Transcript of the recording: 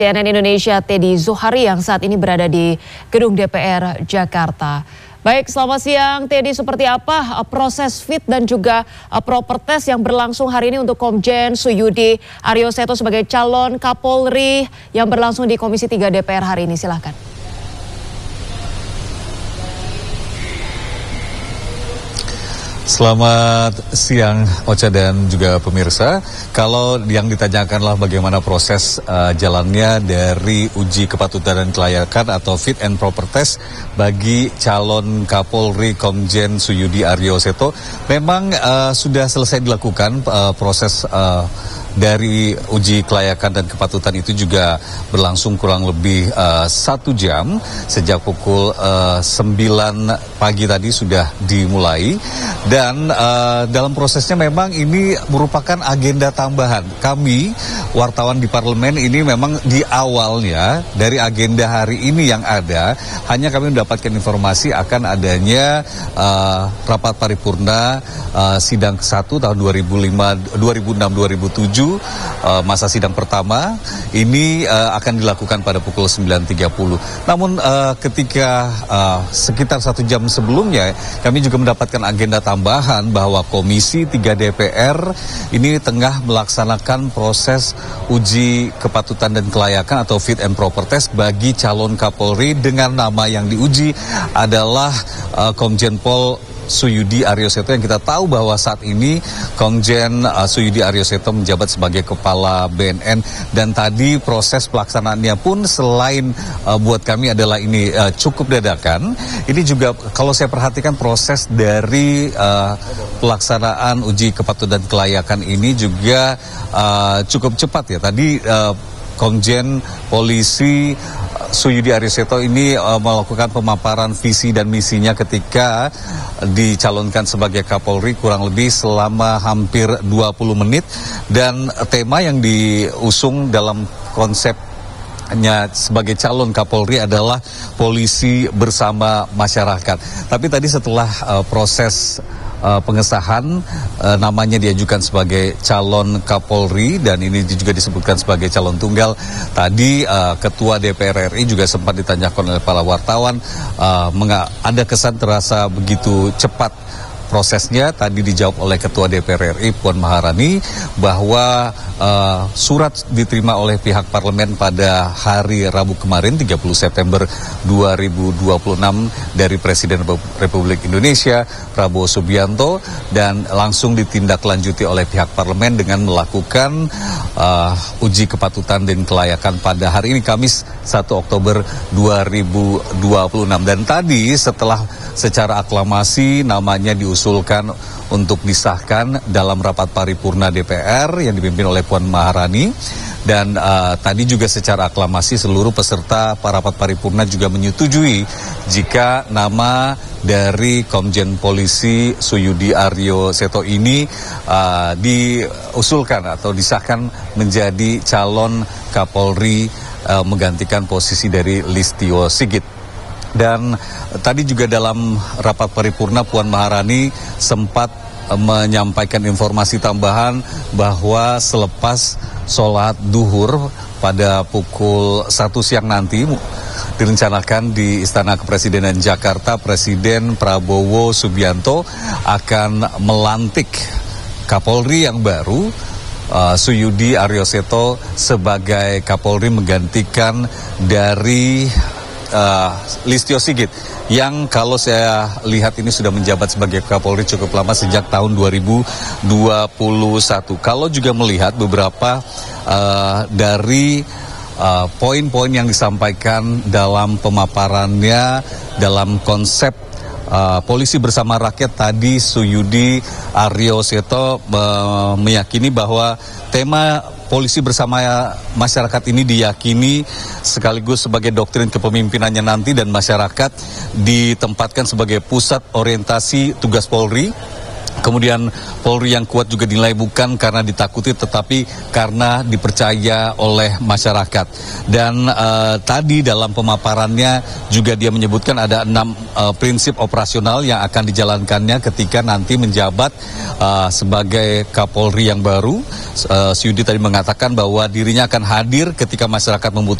CNN Indonesia Teddy Zuhari yang saat ini berada di Gedung DPR Jakarta. Baik, selamat siang Teddy, seperti apa proses fit dan juga proper test yang berlangsung hari ini untuk Komjen Suyudi Aryoseto sebagai calon Kapolri yang berlangsung di Komisi 3 DPR hari ini, silahkan. Selamat siang Ocha dan juga pemirsa. Kalau yang ditanyakanlah bagaimana proses jalannya dari uji kepatutan dan kelayakan atau fit and proper test bagi calon Kapolri Komjen Suyudi Aryoseto, memang sudah selesai dilakukan proses dari uji kelayakan dan kepatutan itu juga berlangsung kurang lebih 1 jam sejak pukul 9 pagi tadi sudah dimulai. Dan dalam prosesnya memang ini merupakan agenda tambahan. Kami wartawan di parlemen ini memang di awalnya dari agenda hari ini yang ada, hanya kami mendapatkan informasi akan adanya rapat paripurna sidang ke-1 tahun 2006-2007, masa sidang pertama ini akan dilakukan pada pukul 9.30. Namun ketika sekitar 1 jam sebelumnya kami juga mendapatkan agenda tambahan bahwa Komisi 3 DPR ini tengah melaksanakan proses uji kepatutan dan kelayakan atau fit and proper test bagi calon Kapolri dengan nama yang diuji adalah Komjen Pol Suyudi Aryoseto, yang kita tahu bahwa saat ini Komjen Suyudi Aryoseto menjabat sebagai Kepala BNN, dan tadi proses pelaksanaannya pun selain buat kami adalah ini cukup dadakan, ini juga kalau saya perhatikan proses dari pelaksanaan uji kepatutan dan kelayakan ini juga cukup cepat ya. Tadi Komjen Polisi Suyudi Aryoseto ini melakukan pemaparan visi dan misinya ketika dicalonkan sebagai Kapolri kurang lebih selama hampir 20 menit, dan tema yang diusung dalam konsepnya sebagai calon Kapolri adalah polisi bersama masyarakat. Tapi tadi setelah proses pengesahan namanya diajukan sebagai calon Kapolri dan ini juga disebutkan sebagai calon tunggal. Tadi Ketua DPR RI juga sempat ditanyakan oleh para wartawan, ada kesan terasa begitu cepat prosesnya. Tadi dijawab oleh Ketua DPR RI Puan Maharani bahwa surat diterima oleh pihak parlemen pada hari Rabu kemarin 30 September 2026 dari Presiden Republik Indonesia Prabowo Subianto, dan langsung ditindaklanjuti oleh pihak parlemen dengan melakukan uji kepatutan dan kelayakan pada hari ini Kamis 1 Oktober 2026. Dan tadi setelah secara aklamasi namanya diusulkan untuk disahkan dalam rapat paripurna DPR yang dipimpin oleh Puan Maharani, dan tadi juga secara aklamasi seluruh peserta rapat paripurna juga menyetujui jika nama dari Komjen Polisi Suyudi Aryoseto ini diusulkan atau disahkan menjadi calon Kapolri menggantikan posisi dari Listio Sigit. Dan tadi juga dalam rapat paripurna Puan Maharani sempat menyampaikan informasi tambahan bahwa selepas sholat duhur pada pukul 1 siang nanti direncanakan di Istana Kepresidenan Jakarta, Presiden Prabowo Subianto akan melantik Kapolri yang baru, Suyudi Aryoseto sebagai Kapolri menggantikan dari Listio Sigit yang kalau saya lihat ini sudah menjabat sebagai Kapolri cukup lama sejak tahun 2021. Kalau juga melihat beberapa dari poin-poin yang disampaikan dalam pemaparannya dalam konsep polisi bersama rakyat, tadi Suyudi Aryoseto meyakini bahwa tema polisi bersama masyarakat ini diyakini sekaligus sebagai doktrin kepemimpinannya nanti, dan masyarakat ditempatkan sebagai pusat orientasi tugas Polri Kemudian Polri yang kuat juga dinilai bukan karena ditakuti tetapi karena dipercaya oleh masyarakat. Dan tadi dalam pemaparannya juga dia menyebutkan ada 6 prinsip operasional yang akan dijalankannya ketika nanti menjabat sebagai Kapolri yang baru. Suyudi tadi mengatakan bahwa dirinya akan hadir ketika masyarakat membutuhkan